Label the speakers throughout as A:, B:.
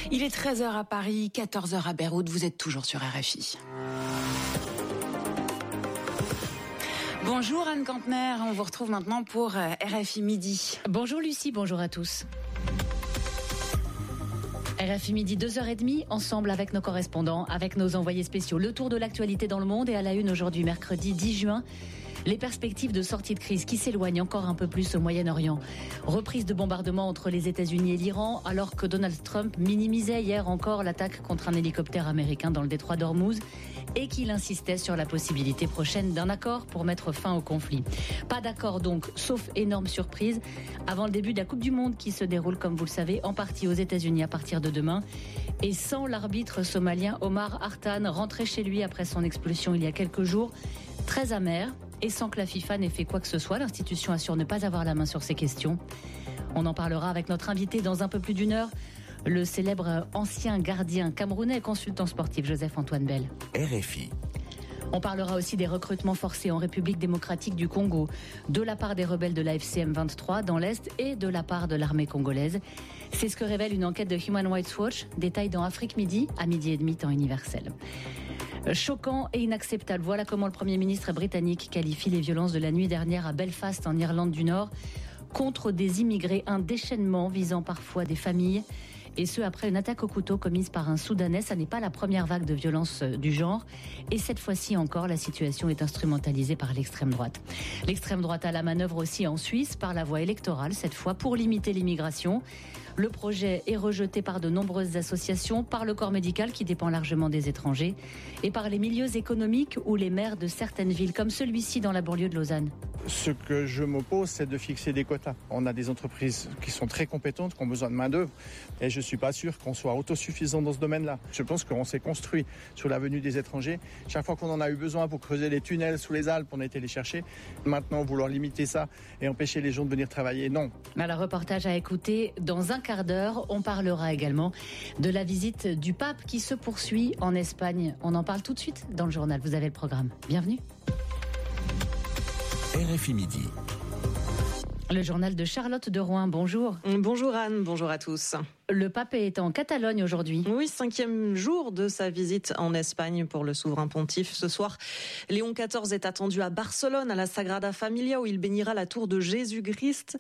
A: Il est 13h à Paris, 14h à Beyrouth, vous êtes toujours sur RFI. Bonjour Anne Campner, on vous retrouve maintenant pour RFI Midi.
B: Bonjour Lucie, bonjour à tous. RFI Midi, 2h30, ensemble avec nos correspondants, avec nos envoyés spéciaux. Le tour de l'actualité dans le monde et à la une aujourd'hui, mercredi 10 juin. Les perspectives de sortie de crise qui s'éloignent encore un peu plus au Moyen-Orient. Reprise de bombardement entre les États-Unis et l'Iran, alors que Donald Trump minimisait hier encore l'attaque contre un hélicoptère américain dans le détroit d'Ormuz et qu'il insistait sur la possibilité prochaine d'un accord pour mettre fin au conflit. Pas d'accord donc, sauf énorme surprise, avant le début de la Coupe du Monde qui se déroule, comme vous le savez, en partie aux États-Unis à partir de demain. Et sans l'arbitre somalien Omar Hartan, rentré chez lui après son expulsion il y a quelques jours, très amer. Et sans que la FIFA n'ait fait quoi que ce soit, l'institution assure ne pas avoir la main sur ces questions. On en parlera avec notre invité dans un peu plus d'une heure, le célèbre ancien gardien camerounais et consultant sportif Joseph-Antoine Bell.
C: RFI.
B: On parlera aussi des recrutements forcés en République démocratique du Congo, de la part des rebelles de la FCM 23 dans l'Est et de la part de l'armée congolaise. C'est ce que révèle une enquête de Human Rights Watch, détail dans Afrique Midi, à 12h30 temps universel. Choquant et inacceptable. Voilà comment le Premier ministre britannique qualifie les violences de la nuit dernière à Belfast, en Irlande du Nord, contre des immigrés. Un déchaînement visant parfois des familles. Et ce, après une attaque au couteau commise par un Soudanais. Ça n'est pas la première vague de violence du genre. Et cette fois-ci encore, la situation est instrumentalisée par l'extrême droite. L'extrême droite a la manœuvre aussi en Suisse, par la voie électorale, cette fois, pour limiter l'immigration. Le projet est rejeté par de nombreuses associations, par le corps médical qui dépend largement des étrangers et par les milieux économiques ou les maires de certaines villes, comme celui-ci dans la banlieue de Lausanne.
D: Ce que je m'oppose, c'est de fixer des quotas. On a des entreprises qui sont très compétentes, qui ont besoin de main-d'œuvre, et je ne suis pas sûr qu'on soit autosuffisant dans ce domaine-là. Je pense qu'on s'est construit sur la venue des étrangers. Chaque fois qu'on en a eu besoin pour creuser les tunnels sous les Alpes, on a été les chercher. Maintenant, vouloir limiter ça et empêcher les gens de venir travailler, non.
B: Alors, reportage à écouter dans un quart d'heure. On parlera également de la visite du pape qui se poursuit en Espagne. On en parle tout de suite dans le journal. Vous avez le programme. Bienvenue.
C: RFI Midi.
B: Le journal de Charlotte de Rouen. Bonjour.
E: Bonjour Anne, bonjour à tous.
B: Le pape est en Catalogne aujourd'hui.
E: Oui, 5e jour de sa visite en Espagne pour le souverain pontife. Ce soir, Léon XIV est attendu à Barcelone, à la Sagrada Familia, où il bénira la tour de Jésus-Christ,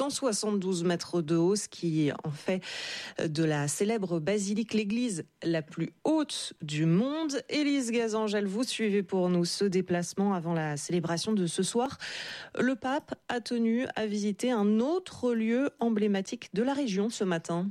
E: 172 mètres de haut, ce qui en fait de la célèbre basilique l'église la plus haute du monde. Élise Gazangel, vous suivez pour nous ce déplacement avant la célébration de ce soir. Le pape a tenu à visiter un autre lieu emblématique de la région ce matin.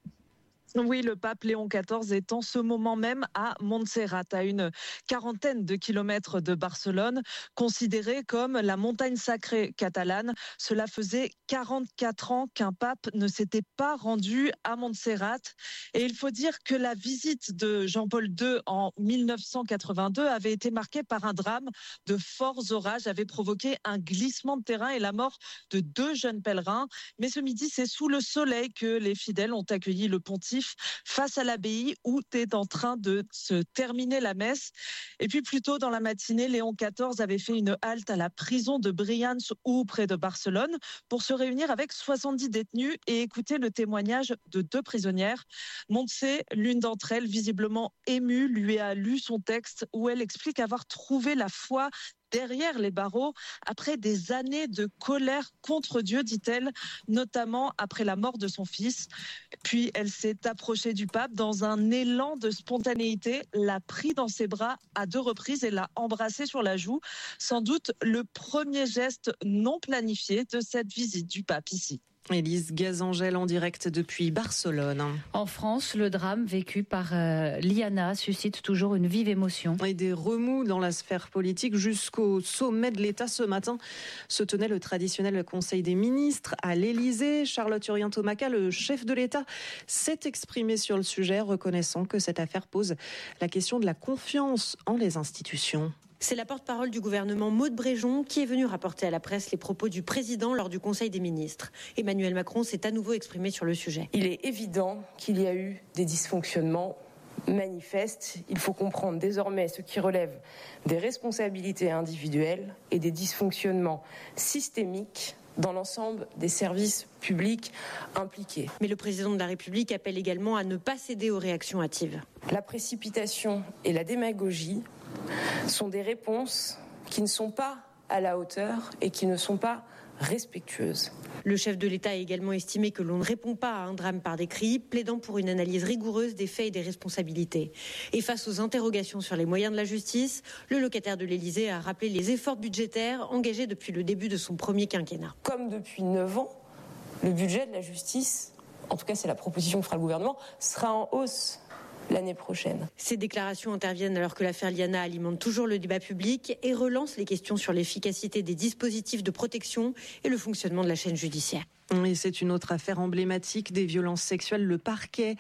F: Oui, le pape Léon XIV est en ce moment même à Montserrat, à une quarantaine de kilomètres de Barcelone, considérée comme la montagne sacrée catalane. Cela faisait 44 ans qu'un pape ne s'était pas rendu à Montserrat. Et il faut dire que la visite de Jean-Paul II en 1982 avait été marquée par un drame. De forts orages avaient provoqué un glissement de terrain et la mort de 2 jeunes pèlerins. Mais ce midi, c'est sous le soleil que les fidèles ont accueilli le pontife face à l'abbaye où est en train de se terminer la messe. Et puis plus tôt dans la matinée, Léon XIV avait fait une halte à la prison de Brians ou près de Barcelone pour se réunir avec 70 détenus et écouter le témoignage de 2 prisonnières. Montse, l'une d'entre elles, visiblement émue, lui a lu son texte où elle explique avoir trouvé la foi derrière les barreaux, après des années de colère contre Dieu, dit-elle, notamment après la mort de son fils. Puis elle s'est approchée du pape dans un élan de spontanéité, l'a pris dans ses bras à 2 reprises et l'a embrassé sur la joue. Sans doute le premier geste non planifié de cette visite du pape ici.
E: Élise Gazangel en direct depuis Barcelone.
B: En France, le drame vécu par Liana suscite toujours une vive émotion.
E: Et des remous dans la sphère politique jusqu'au sommet de l'État. Ce matin se tenait le traditionnel Conseil des ministres à l'Élysée. Charlotte Urien-Thomaca, le chef de l'État, s'est exprimé sur le sujet, reconnaissant que cette affaire pose la question de la confiance en les institutions.
G: C'est la porte-parole du gouvernement Maud Bréjon qui est venue rapporter à la presse les propos du président lors du Conseil des ministres. Emmanuel Macron s'est à nouveau exprimé sur le sujet.
H: Il est évident qu'il y a eu des dysfonctionnements manifestes. Il faut comprendre désormais ce qui relève des responsabilités individuelles et des dysfonctionnements systémiques dans l'ensemble des services publics impliqués.
G: Mais le président de la République appelle également à ne pas céder aux réactions hâtives.
H: La précipitation et la démagogie sont des réponses qui ne sont pas à la hauteur et qui ne sont pas respectueuses.
G: Le chef de l'État a également estimé que l'on ne répond pas à un drame par des cris, plaidant pour une analyse rigoureuse des faits et des responsabilités. Et face aux interrogations sur les moyens de la justice, le locataire de l'Élysée a rappelé les efforts budgétaires engagés depuis le début de son premier quinquennat.
H: Comme depuis 9 ans, le budget de la justice, en tout cas c'est la proposition que fera le gouvernement, sera en hausse l'année prochaine.
G: Ces déclarations interviennent alors que l'affaire Liana alimente toujours le débat public et relance les questions sur l'efficacité des dispositifs de protection et le fonctionnement de la chaîne judiciaire.
E: Et c'est une autre affaire emblématique des violences sexuelles. Le parquet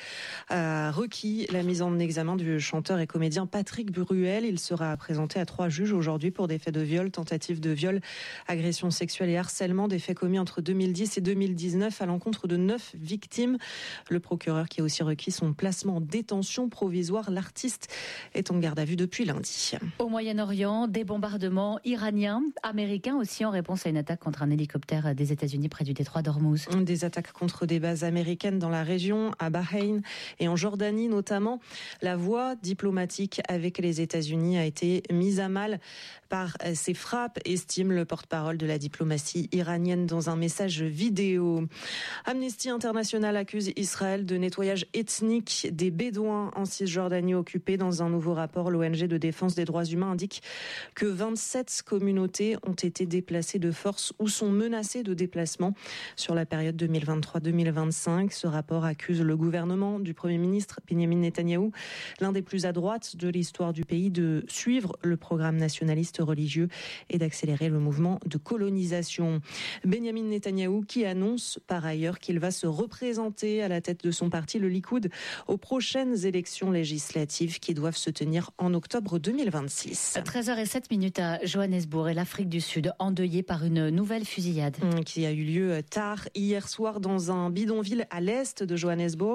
E: a requis la mise en examen du chanteur et comédien Patrick Bruel. Il sera présenté à 3 juges aujourd'hui pour des faits de viol, tentative de viol, agression sexuelle et harcèlement, des faits commis entre 2010 et 2019 à l'encontre de 9 victimes. Le procureur qui a aussi requis son placement en détention provisoire. L'artiste est en garde à vue depuis lundi.
B: Au Moyen-Orient, des bombardements iraniens, américains aussi en réponse à une attaque contre un hélicoptère des États-Unis près du détroit d'Ormuz.
E: Des attaques contre des bases américaines dans la région, à Bahreïn et en Jordanie notamment. La voie diplomatique avec les États-Unis a été mise à mal par ces frappes, estime le porte-parole de la diplomatie iranienne dans un message vidéo. Amnesty International accuse Israël de nettoyage ethnique des Bédouins en Cisjordanie occupée. Dans un nouveau rapport, l'ONG de défense des droits humains indique que 27 communautés ont été déplacées de force ou sont menacées de déplacement sur la période 2023-2025. Ce rapport accuse le gouvernement du Premier ministre Benyamin Netanyahou, l'un des plus à droite de l'histoire du pays, de suivre le programme nationaliste religieux et d'accélérer le mouvement de colonisation. Benyamin Netanyahou qui annonce par ailleurs qu'il va se représenter à la tête de son parti, le Likoud, aux prochaines élections législatives qui doivent se tenir en octobre 2026.
B: 13h07 à Johannesburg et l'Afrique du Sud endeuillée par une nouvelle fusillade.
E: Qui a eu lieu tard hier soir dans un bidonville à l'est de Johannesburg.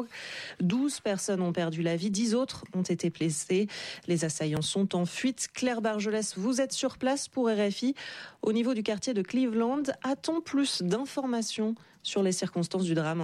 E: 12 personnes ont perdu la vie, 10 autres ont été blessées. Les assaillants sont en fuite. Claire Bargelès, vous êtes sur place pour RFI. Au niveau du quartier de Cleveland, a-t-on plus d'informations sur les circonstances du drame ?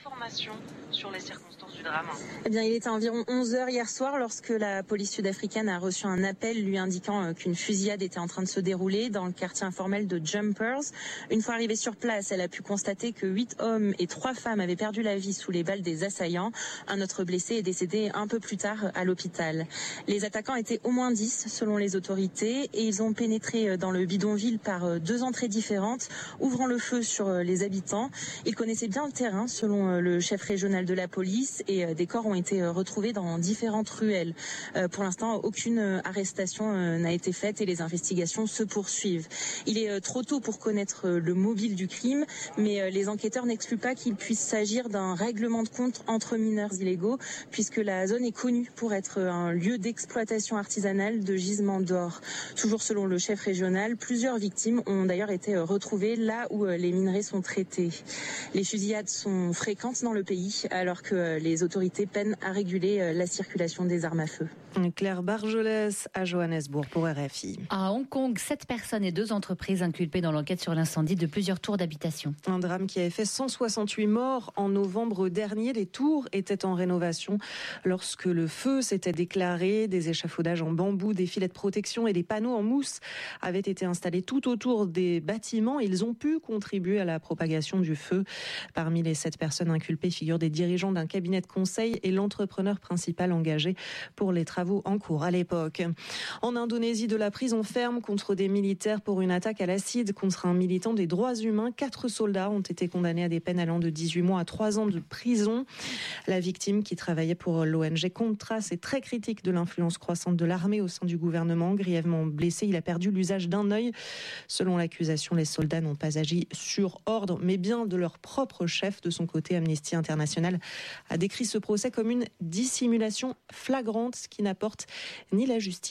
C: Eh bien, il était environ 11h hier soir lorsque la police sud-africaine a reçu un appel lui indiquant qu'une fusillade était en train de se dérouler dans le quartier informel de Jumpers. Une fois arrivée sur place, elle a pu constater que 8 hommes et 3 femmes avaient perdu la vie sous les balles des assaillants. Un autre blessé est décédé un peu plus tard à l'hôpital. Les attaquants étaient au moins 10 selon les autorités et ils ont pénétré dans le bidonville par 2 entrées différentes, ouvrant le feu sur les habitants. Ils connaissaient bien le terrain selon le chef régional de la police et des corps ont été retrouvés dans différentes ruelles. Pour l'instant, aucune arrestation n'a été faite et les investigations se poursuivent. Il est trop tôt pour connaître le mobile du crime, mais les enquêteurs n'excluent pas qu'il puisse s'agir d'un règlement de compte entre mineurs illégaux, puisque la zone est connue pour être un lieu d'exploitation artisanale de gisements d'or. Toujours selon le chef régional, plusieurs victimes ont d'ailleurs été retrouvées là où les minerais sont traités. Les fusillades sont fréquentes dans le pays, alors que les autorités peinent à réguler la circulation des armes à feu.
E: Claire Bargelès à Johannesburg pour RFI.
B: À Hong Kong, 7 personnes et 2 entreprises inculpées dans l'enquête sur l'incendie de plusieurs tours d'habitation.
E: Un drame qui avait fait 168 morts en novembre dernier. Les tours étaient en rénovation lorsque le feu s'était déclaré. Des échafaudages en bambou, des filets de protection et des panneaux en mousse avaient été installés tout autour des bâtiments. Ils ont pu contribuer à la propagation du feu. Parmi les 7 personnes inculpées figurent des dirigeants d'un cabinet de conseil et l'entrepreneur principal engagé pour les travaux en cours à l'époque. En Indonésie, de la prison ferme contre des militaires pour une attaque à l'acide contre un militant des droits humains. 4 soldats ont été condamnés à des peines allant de 18 mois à 3 ans de prison. La victime, qui travaillait pour l'ONG Contras, est très critique de l'influence croissante de l'armée au sein du gouvernement. Grièvement blessé, il a perdu l'usage d'un œil. Selon l'accusation, les soldats n'ont pas agi sur ordre, mais bien de leur propre chef. De son côté, Amnesty International a décrit ce procès comme une dissimulation flagrante qui n'apporte ni la justice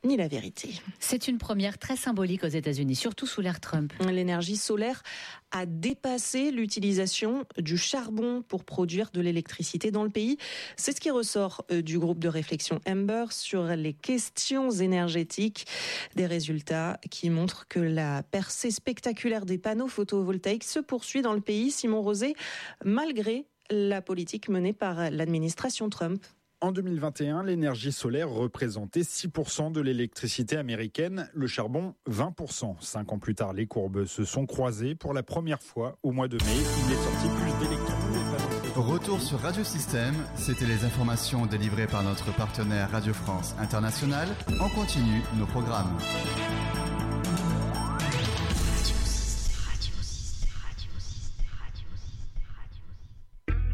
E: ni la vérité.
B: C'est une première très symbolique aux États-Unis, surtout sous l'ère Trump.
E: L'énergie solaire a dépassé l'utilisation du charbon pour produire de l'électricité dans le pays. C'est ce qui ressort du groupe de réflexion Amber sur les questions énergétiques. Des résultats qui montrent que la percée spectaculaire des panneaux photovoltaïques se poursuit dans le pays. Simon Rosé, malgré la politique menée par l'administration Trump.
I: En 2021, l'énergie solaire représentait 6% de l'électricité américaine, le charbon 20%. 5 ans plus tard, les courbes se sont croisées. Pour la première fois, au mois de mai, il est sorti plus d'électrons.
J: Retour sur Radio Système, c'était les informations délivrées par notre partenaire Radio France Internationale. On continue nos programmes.